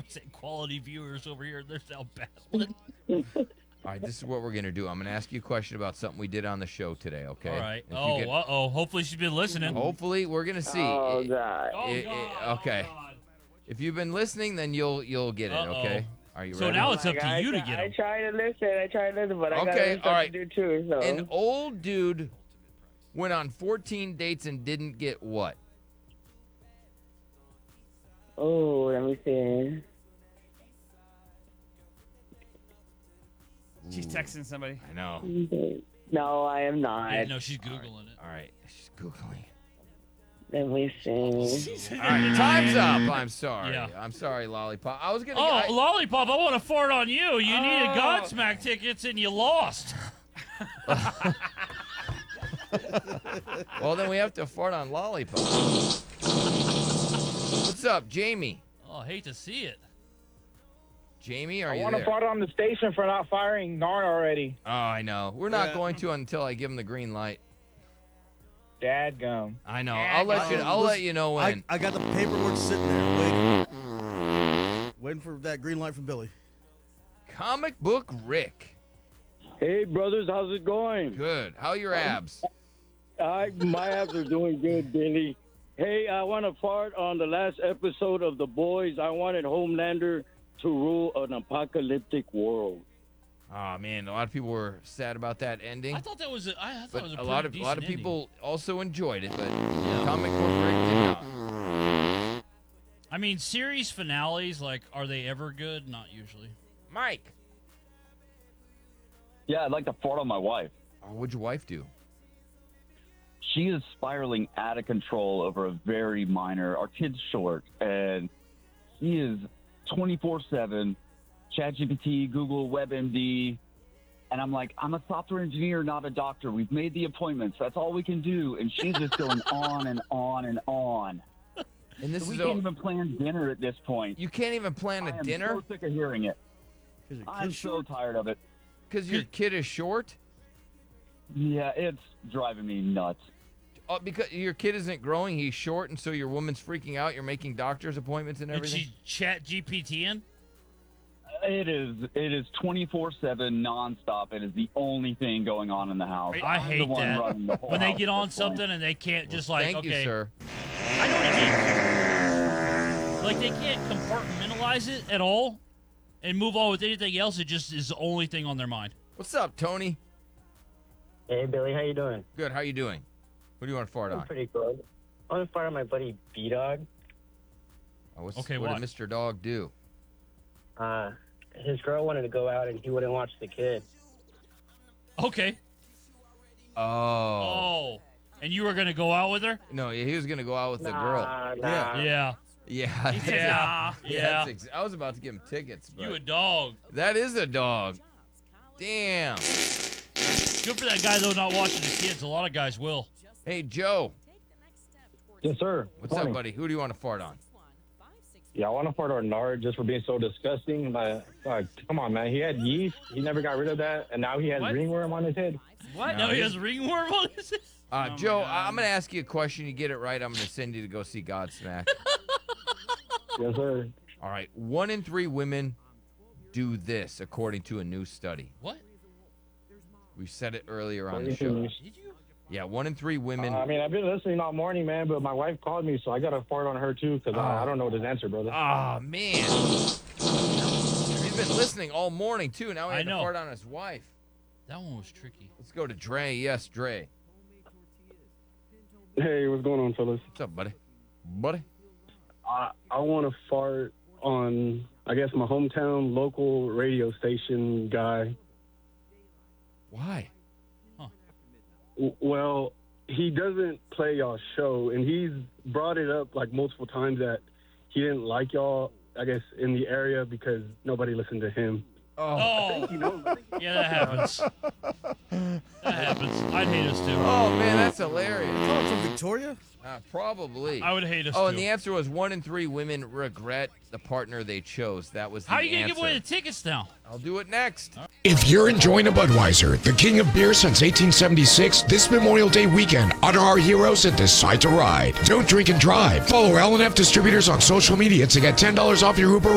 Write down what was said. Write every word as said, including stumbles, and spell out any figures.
Say quality viewers over here. They're now battling. All right, this is what we're going to do. I'm going to ask you a question about something we did on the show today, okay? All right. If you Oh, get- uh-oh. Hopefully she's been listening. Hopefully, we're going to see. Oh, It- God. Oh, it- it- God. okay. Oh, God. If you've been listening, then you'll you'll get it, Uh-oh. okay? Are you So ready? now it's up Like, to I, you to try- get I them. try to listen. I try to listen, but I got Okay, other stuff all right. to do too. So. An old dude went on fourteen dates and didn't get what? Oh, let me see. She's texting somebody. I know. No, I am not. Yeah, no, she's Googling it. All right, she's Googling. Let me see. All right, time's up. I'm sorry. Yeah. I'm sorry, Lollipop. I was going to Oh, I, Lollipop, I want to fart on you. You needed Oh. Godsmack tickets and you lost. Well, then we have to fart on Lollipop. What's up, Jamie? Oh, I hate to see it. Jamie, are I you want there? to fart on the station for not firing Narn already. Oh, I know. We're not Yeah. going to until I give him the green light. Dadgum. I know. I'll let you. I'll let you know when. I, I got the paperwork sitting there waiting, waiting for that green light from Billy. Comic Book Rick. Hey, brothers, how's it going? Good. How are your abs? I, my abs are doing good, Billy. Hey, I want to fart on the last episode of The Boys. I wanted Homelander to rule an apocalyptic world. Oh man, a lot of people were sad about that ending. I thought that was a, I thought but it was a, a lot of pretty a lot of decent people also enjoyed it. But Comic Book Rick did not. ending. I mean, series finales, like, are they ever good? Not usually. Mike. Yeah, I'd like to fart on my wife. Oh, what'd your wife do? She is spiraling out of control over a very minor. Our kid's short, and he is twenty-four seven, ChatGPT, Google, WebMD, and I'm like, I'm a software engineer, not a doctor. We've made the appointments. That's all we can do, and she's just going on and on and on. And this So we is can't a, even plan dinner at this point. you can't even plan I a am dinner so sick of hearing it. Is your I'm kid so short? tired of it. because your kid is short. Yeah, it's driving me nuts. Oh, because your kid isn't growing, he's short, and so your woman's freaking out. You're making doctor's appointments and Did everything. she chat G P T in? It is it is twenty-four seven nonstop. It is the only thing going on in the house. I I'm the hate one that. running the whole When they house get at on this point. something and they can't just Well, like, thank okay, you, sir. I know what you mean. Like, they can't compartmentalize it at all and move on with anything else. It just is the only thing on their mind. What's up, Tony? Hey, Billy, how you doing? Good. How you doing? What do you want to fart I'm on? pretty good. I want to fire my buddy B-Dog. Oh, what's, Okay, what what? did Mister Dog do? Uh, his girl wanted to go out and he wouldn't watch the kid. Okay. Oh. Oh. And you were going to go out with her? No, he was gonna go out with the girl. Nah, nah. Yeah. Yeah. Yeah. Yeah. Yeah. that's ex- I was about to give him tickets, but You a dog. that is a dog. Damn. Good for that guy, though, not watching the kids. A lot of guys will. Hey, Joe. Yes, sir. What's up, buddy? Who do you want to fart on? Yeah, I want to fart on Nard just for being so disgusting. But uh, come on, man. He had yeast. He never got rid of that, and now he has What? ringworm on his head. What? No, now he he- has ringworm on his head? Uh, Oh, my Joe, God. I- I'm gonna ask you a question. You get it right, I'm gonna send you to go see Godsmack. Yes, sir. All right. One in three women do this, according to a new study. What? We said it earlier on the show. Did you? Yeah, one in three women. Uh, I mean, I've been listening all morning, man, but my wife called me, so I got to fart on her, too, because I, I don't know this answer, brother. Oh, man. He's been listening all morning, too. Now he I had to know. fart on his wife. That one was tricky. Let's go to Dre. Yes, Dre. Hey, what's going on, fellas? What's up, buddy? Buddy? I, I want to fart on, I guess, my hometown local radio station guy. Why? W- Well, he doesn't play y'all's show, and he's brought it up like multiple times that he didn't like y'all, I guess, in the area because nobody listened to him. Oh. Yeah, that happens. That happens. I'd hate us too. Oh, man, that's hilarious. Oh, from Victoria? Uh, probably. I would hate us Oh, too. and the answer was one in three women regret the partner they chose. That was the How are you going to answer. give away the tickets now? I'll do it next. If you're enjoying a Budweiser, the king of beer since eighteen seventy-six, this Memorial Day weekend, honor our heroes and decide to ride. Don't drink and drive. Follow L and F Distributors on social media to get ten dollars off your Uber